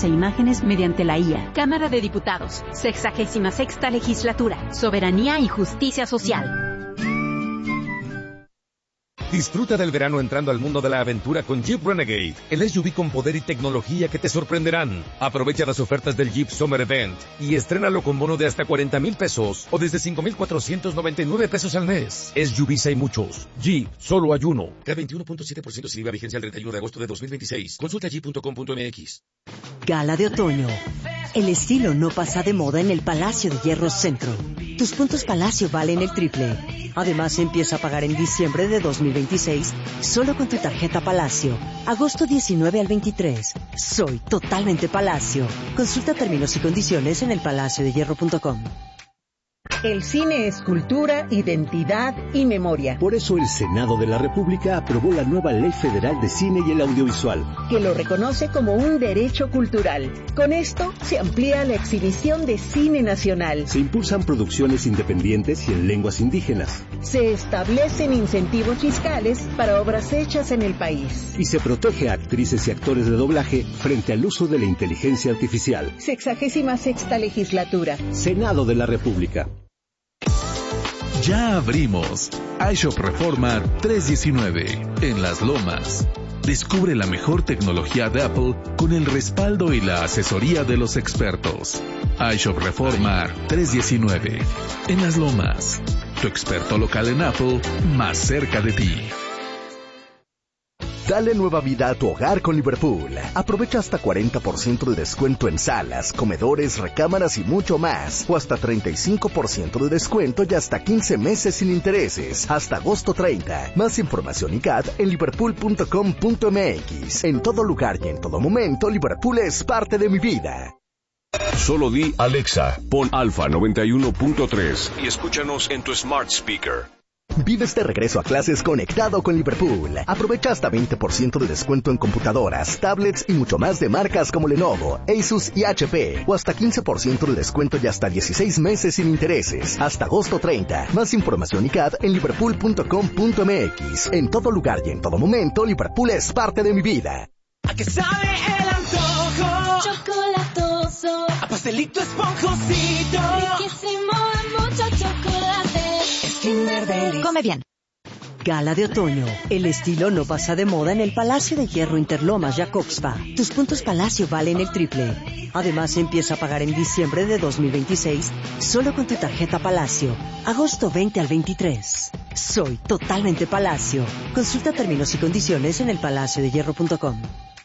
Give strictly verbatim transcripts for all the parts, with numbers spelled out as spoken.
e imágenes mediante la I A. Cámara de Diputados, sexagésima sexta legislatura, soberanía y justicia social. Disfruta del verano entrando al mundo de la aventura con Jeep Renegade, el S U V con poder y tecnología que te sorprenderán. Aprovecha las ofertas del Jeep Summer Event y estrénalo con bono de hasta cuarenta mil pesos o desde cinco mil cuatrocientos noventa y nueve pesos al mes. S U Vs hay muchos. Jeep, solo hay uno. K veintiuno punto siete por ciento sin I V A, vigencia el treinta y uno de agosto de dos mil veintiséis. Consulta jeep punto com punto m x. Gala de otoño. El estilo no pasa de moda en el Palacio de Hierro Centro. Tus puntos Palacio valen el triple. Además, empieza a pagar en diciembre de dos mil veintiséis solo con tu tarjeta Palacio. Agosto diecinueve al veintitrés. Soy totalmente Palacio. Consulta términos y condiciones en el palacio de hierro punto com. El cine es cultura, identidad y memoria. Por eso el Senado de la República aprobó la nueva Ley Federal de Cine y el Audiovisual, que lo reconoce como un derecho cultural. Con esto se amplía la exhibición de cine nacional. Se impulsan producciones independientes y en lenguas indígenas. Se establecen incentivos fiscales para obras hechas en el país. Y se protege a actrices y actores de doblaje frente al uso de la inteligencia artificial. Sexagésima sexta legislatura. Senado de la República. Ya abrimos iShop Reforma trescientos diecinueve en Las Lomas. Descubre la mejor tecnología de Apple con el respaldo y la asesoría de los expertos. iShop Reforma trescientos diecinueve en Las Lomas. Tu experto local en Apple más cerca de ti. Dale nueva vida a tu hogar con Liverpool. Aprovecha hasta cuarenta por ciento de descuento en salas, comedores, recámaras y mucho más. O hasta treinta y cinco por ciento de descuento y hasta quince meses sin intereses. Hasta agosto treinta. Más información y C A D en liverpool punto com punto m x. En todo lugar y en todo momento, Liverpool es parte de mi vida. Solo di Alexa, pon Alfa noventa y uno punto tres y escúchanos en tu smart speaker. Vive este regreso a clases conectado con Liverpool. Aprovecha hasta veinte por ciento de descuento en computadoras, tablets y mucho más de marcas como Lenovo, Asus y H P. O hasta quince por ciento de descuento y hasta dieciséis meses sin intereses. Hasta agosto treinta. Más información y C A D en liverpool punto com punto m x. En todo lugar y en todo momento, Liverpool es parte de mi vida. ¿A qué sabe el antojo? Chocolatoso. A pastelito esponjosito. Riquísimo, mucho chocolate. Come bien. Gala de otoño. El estilo no pasa de moda en el Palacio de Hierro Interlomas Jacobspa. Tus puntos Palacio valen el triple. Además, empieza a pagar en diciembre de dos mil veintiséis solo con tu tarjeta Palacio. Agosto veinte al veintitrés. Soy totalmente Palacio. Consulta términos y condiciones en el palacio de hierro punto com.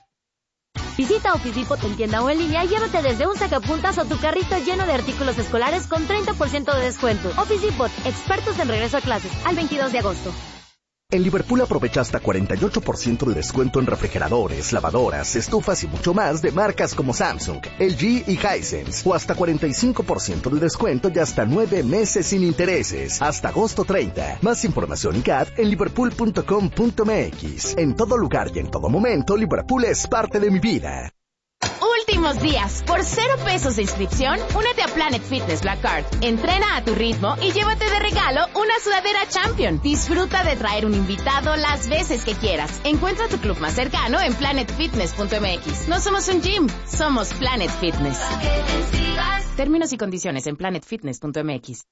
Visita Office Depot en tienda o en línea y llévate desde un sacapuntas o tu carrito lleno de artículos escolares con treinta por ciento de descuento. Office Depot, expertos en regreso a clases, al veintidós de agosto. En Liverpool aprovecha hasta cuarenta y ocho por ciento de descuento en refrigeradores, lavadoras, estufas y mucho más de marcas como Samsung, L G y Hisense. O hasta cuarenta y cinco por ciento de descuento y hasta nueve meses sin intereses. Hasta agosto treinta. Más información y C A D en liverpool punto com punto m x. En todo lugar y en todo momento, Liverpool es parte de mi vida. Últimos días. Por cero pesos de inscripción, únete a Planet Fitness Black Card. Entrena a tu ritmo y llévate de regalo una sudadera Champion. Disfruta de traer un invitado las veces que quieras. Encuentra tu club más cercano en planet fitness punto m x. No somos un gym, somos Planet Fitness. Términos y condiciones en planet fitness punto m x.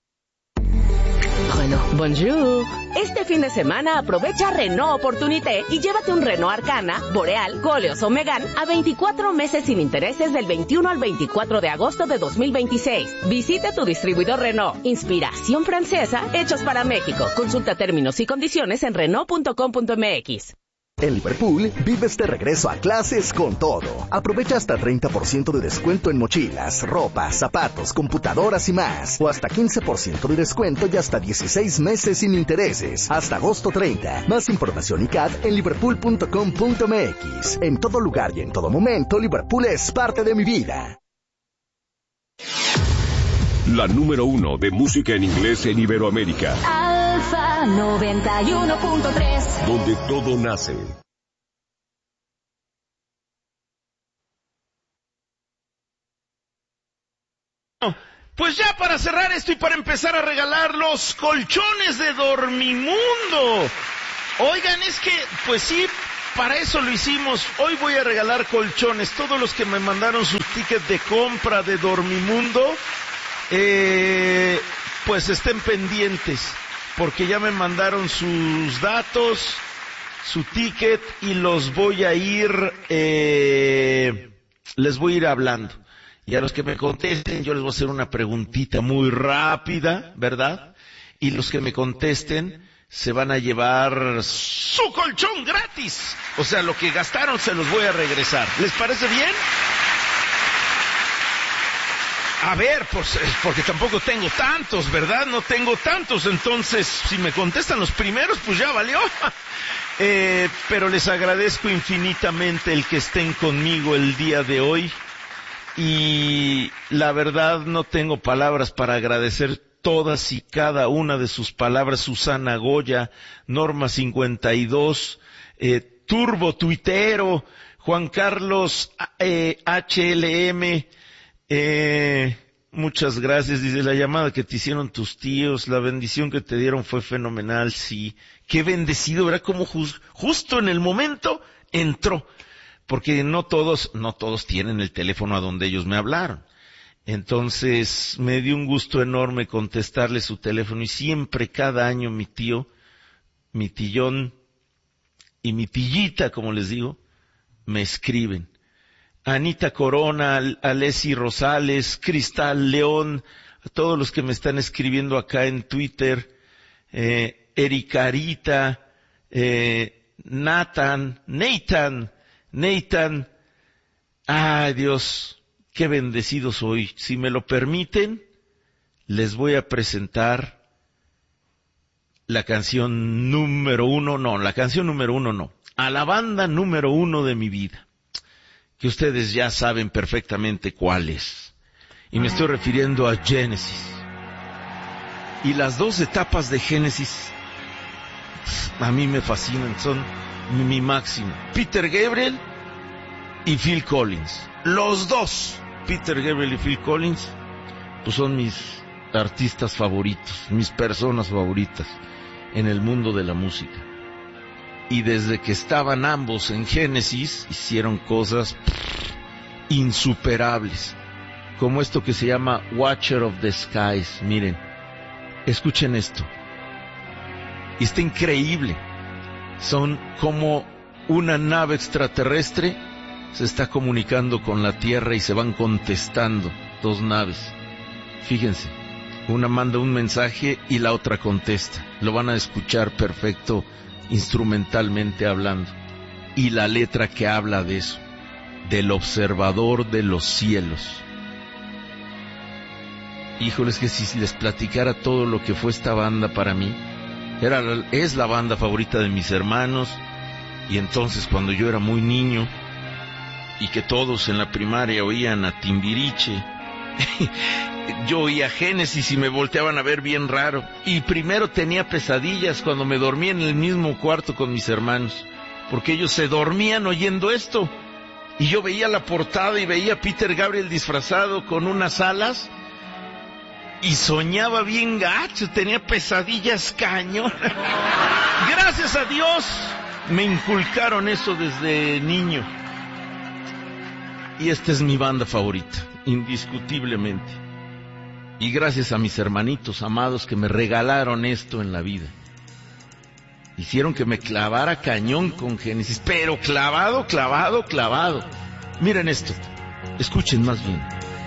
Renault. Bonjour. Este fin de semana aprovecha Renault Opportunité y llévate un Renault Arcana, Boreal, Koleos o Megane a veinticuatro meses sin intereses del veintiuno al veinticuatro de agosto de dos mil veintiséis. Visita tu distribuidor Renault. Inspiración francesa, hechos para México. Consulta términos y condiciones en renault punto com punto m x. En Liverpool, vive este regreso a clases con todo. Aprovecha hasta treinta por ciento de descuento en mochilas, ropa, zapatos, computadoras y más. O hasta quince por ciento de descuento y hasta dieciséis meses sin intereses. Hasta agosto treinta. Más información y C A D en liverpool punto com punto m x. En todo lugar y en todo momento, Liverpool es parte de mi vida. La número uno de música en inglés en Iberoamérica. Alfa noventa y uno punto tres. Donde todo nace. Pues ya para cerrar esto y para empezar a regalar los colchones de Dormimundo. Oigan, es que, pues sí, para eso lo hicimos. Hoy voy a regalar colchones. Todos los que me mandaron sus tickets de compra de Dormimundo, eh, pues estén pendientes, porque ya me mandaron sus datos, su ticket, y los voy a ir, eh, les voy a ir hablando. Y a los que me contesten, yo les voy a hacer una preguntita muy rápida, ¿verdad? Y los que me contesten se van a llevar su colchón gratis. O sea, lo que gastaron se los voy a regresar. ¿Les parece bien? A ver, pues, porque tampoco tengo tantos, ¿verdad? No tengo tantos, entonces, si me contestan los primeros, pues ya valió. Eh, pero les agradezco infinitamente el que estén conmigo el día de hoy. Y la verdad no tengo palabras para agradecer todas y cada una de sus palabras. Susana Goya, Norma cincuenta y dos, eh, Turbo Tuitero, Juan Carlos eh, H L M, eh, muchas gracias. Dice, la llamada que te hicieron tus tíos, la bendición que te dieron fue fenomenal. Sí, qué bendecido, ¿verdad? Como just, justo en el momento entró. Porque no todos, no todos tienen el teléfono a donde ellos me hablaron. Entonces, me dio un gusto enorme contestarle su teléfono, y siempre, cada año, mi tío, mi tillón y mi tillita, como les digo, me escriben. Anita Corona, Alessi Rosales, Cristal León, a todos los que me están escribiendo acá en Twitter, eh, Ericarita, eh, Nathan, Nathan, Nathan, ay Dios, qué bendecido soy. Si me lo permiten, les voy a presentar la canción número uno, no, la canción número uno no, a la banda número uno de mi vida, que ustedes ya saben perfectamente cuál es. Y me estoy refiriendo a Genesis. Y las dos etapas de Genesis a mí me fascinan, son mi máximo. Peter Gabriel y Phil Collins. Los dos, Peter Gabriel y Phil Collins, pues son mis artistas favoritos, mis personas favoritas en el mundo de la música. Y desde que estaban ambos en Genesis, hicieron cosas insuperables, como esto que se llama Watcher of the Skies. Miren, escuchen esto. Está increíble. Son como una nave extraterrestre se está comunicando con la Tierra y se van contestando dos naves. Fíjense, una manda un mensaje y la otra contesta. Lo van a escuchar perfecto instrumentalmente hablando. Y la letra que habla de eso, del observador de los cielos. Híjoles, que si les platicara todo lo que fue esta banda para mí. Era, es la banda favorita de mis hermanos, y entonces cuando yo era muy niño, y que todos en la primaria oían a Timbiriche, yo oía Génesis y me volteaban a ver bien raro, y primero tenía pesadillas cuando me dormía en el mismo cuarto con mis hermanos, porque ellos se dormían oyendo esto, y yo veía la portada y veía a Peter Gabriel disfrazado con unas alas, y soñaba bien gacho, tenía pesadillas cañón. Gracias a Dios me inculcaron eso desde niño. Y esta es mi banda favorita, indiscutiblemente. Y gracias a mis hermanitos amados que me regalaron esto en la vida. Hicieron que me clavara cañón con Génesis, pero clavado, clavado, clavado. Miren esto, escuchen más bien.